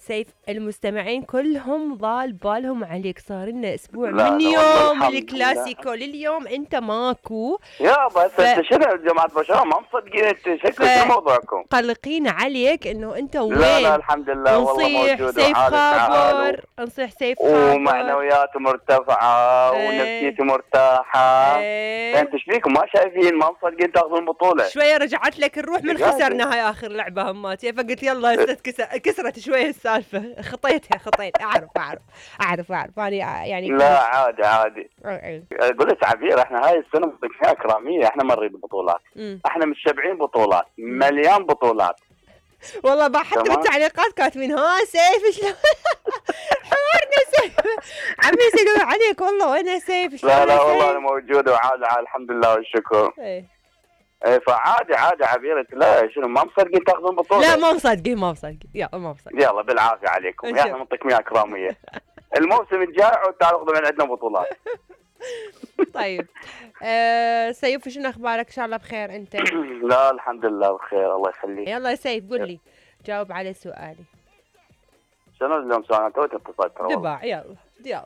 سيف المستمعين كلهم ضال بالهم عليك، صار لنا اسبوع لا من لا والله يوم الحمد الكلاسيكو لليوم انت ماكو. يا بس انت شنو جماعة بشار ما مصدقين انت شكلك شنو موضوعكم؟ قلقين عليك انه انت وين. لا الحمد لله والله نصيح موجود سيف وحالك خابر، نصيح سيف خابر ومعنوياته مرتفعة ونفسيته مرتاحة. انت ايش فيكم ما شايفين ما مصدقين تاخذون البطولة؟ شوية رجعت لك الروح من خسرنا هاي اخر لعبة هماتي، فقلت يلا كسرت شوية السالفة، خطيتها اعرف يعني لا عادي قلت عبير احنا هاي السنة مضيفين كرامية، احنا ما نريد بطولات. احنا متشبعين بطولات، مليان بطولات والله حتى بالتعليقات كاتبين ها سيف شلون حوارنا سيف عم يسألون عليك والله وانا سيف شلون. لا والله انا موجود وعاد الحمد لله والشكر. ايه فعادي عبيرة. لا شنو ما مصدقين تاخذون بطولة؟ لا ما مصدقين يلا بالعافية عليكم احنا نعطيك مياه كرامية. الموسم الجاي تعالوا خذوا من عندنا بطولات. طيب سيف شنو اخبارك؟ ان شاء الله بخير انت؟ لا الحمد لله بخير الله يخليك. يلا سيف قل لي جاوب على سؤالي. شنو اليوم سؤال تويت اتصلت ترى دبع يلا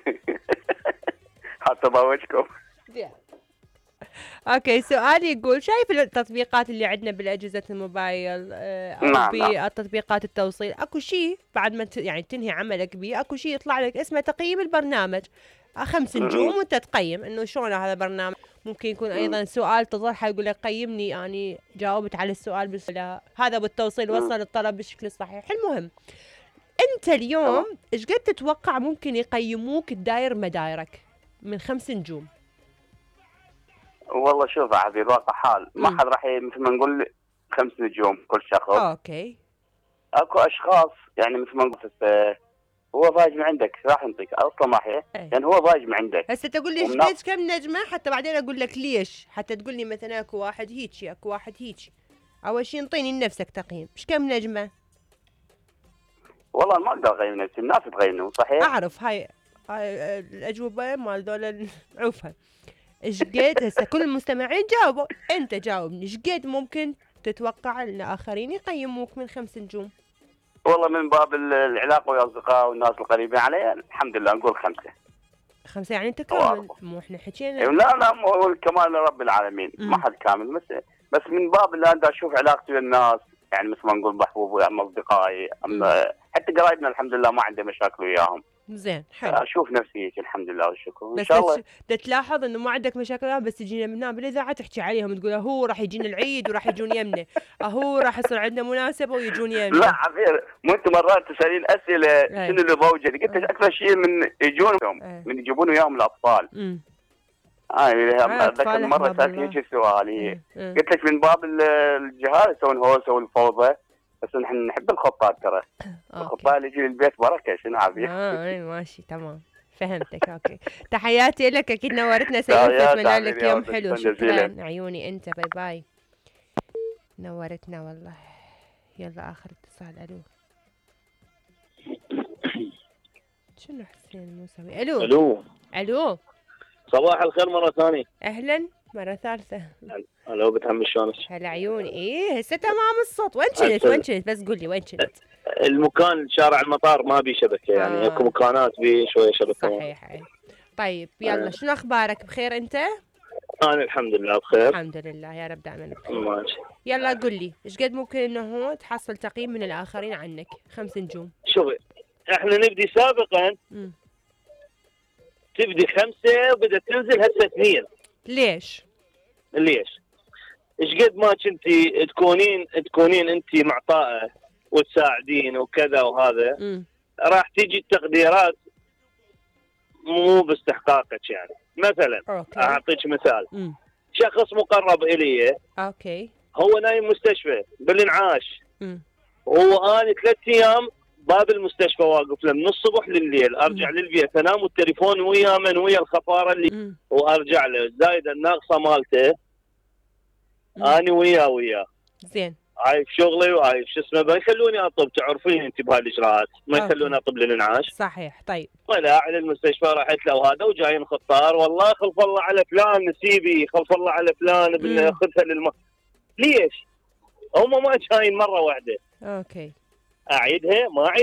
حتى ضوجكم. اوكي سؤالي يقول شايف التطبيقات اللي عندنا بالاجهزه الموبايل او بالتطبيقات التوصيل اكو شيء بعد ما يعني تنهي عملك به اكو شيء يطلع لك اسمه تقييم البرنامج 5 نجوم وانت تقيم انه شلون هذا البرنامج. ممكن يكون ايضا سؤال تطرحه يقول لك قيمني يعني جاوبت على السؤال بسهوله، هذا بالتوصيل وصل الطلب بالشكل الصحيح. المهم انت اليوم ايش قد تتوقع ممكن يقيموك الداير مدايرك من 5 نجوم؟ والله شوف يا حبيبي واقع حال ما حد راح مثل ما نقول 5 نجوم كل شخص. اوكي اكو اشخاص يعني مثل ما نقول هو ضايج من عندك راح ينطيك اصلا ما هي يعني هو ضايج من عندك. هسه تقول لي ايش كم نجمه حتى بعدين اقول لك ليش، حتى تقول لي مثلا اكو واحد هيجي اكو واحد هيجي. اول شيء انطيني لنفسك تقييم ايش كم نجمه. والله ما اقدر اقيم نفسي الناس تقيمني صحيح. اعرف هاي الاجوبه مال ذول عوفها. ايش قد هسه كل المستمعين جاوبوا انت جاوبني ايش قد ممكن تتوقع ان الاخرين يقيموك من 5 نجوم؟ والله من باب العلاقه ويا الاصدقاء والناس القريبين علي الحمد لله نقول 5 يعني انت كامل مو احنا حكينا. لا مو الكمال لرب العالمين ما حد كامل بس من باب اللي انا اشوف علاقتي بالناس يعني مثل ما نقول محبوب ويا اصدقائي حتى قرايبنا الحمد لله ما عندي مشاكل وياهم. زين حلو. اشوف نفسي هيك الحمد لله والشكر ان شاء الله. بس تلاحظ انه ما عندك مشاكل بس تجينا من هنا بالاذاعه تحكي عليهم تقول هو راح يجينا العيد وراح يجون يمنا هو راح يصير عندنا مناسبه ويجون يمنا. لا عفير مو انت مرات تسالين اسئله شنو اللي ضوجك قلت اكثر شيء من يجونهم من يجيبون وياهم الاطفال. اتذكر مره سالتني هيك سؤال قلت لك من باب الجهال يسوون هوسه والفوضى بس نحن نحب الخطات ترى. الخطات اللي يجي للبيت بركه شنو عبير. ماشي تمام فهمتك. اوكي تحياتي لك اكيد نورتنا سيف اتمنى لك يوم حلو. شكرا عيوني انت باي باي نورتنا والله. يلا اخر اتصال. شنو حسين موسوي. الو صباح الخير مرة ثانية. اهلا مرة ثالثة. الو بتهم شلونك؟ هلا عيوني. ايه هسه تمام الصوت. وين كنت بس قول لي وين كنت؟ المكان شارع المطار ما بي شبكة يعني اكو مكانات بي شوية شبكة. صحيح. طيب يلا شنو اخبارك بخير انت؟ انا الحمد لله بخير. الحمد لله يا رب دائما بخير. ماشي. يلا قل لي ايش قد ممكن انه تحصل تقييم من الاخرين عنك 5 نجوم؟ شوفي احنا نبدي سابقا تبدي 5 وبدأت تنزل هسه 2. ليش؟ ايش قد ما كنتي تكونين انت معطاءه وتساعدين وكذا وهذا راح تيجي التقديرات مو باستحقاقك يعني. مثلا اعطيك مثال شخص مقرب الي هو نايم مستشفى بالانعاش وهو 3 ايام باب المستشفى واقف له من الصبح لليل ارجع للبيت انام والتليفون ويا من ويا الخفاره اللي وارجع له زايد الناقصه مالته اني وياه زين عايف شغلي وعايف شو اسمه ما يخلوني اطب تعرفين انت بهالاجراءات ما يخلوني اطب للانعاش. صحيح. طيب طلع للمستشفى رحت له وهذا وجايين خطار والله خلف الله على فلان نسيبي خلف الله على فلان بناخذها ليش؟ هم ما جايين مره واحده. اوكي اعيدها ما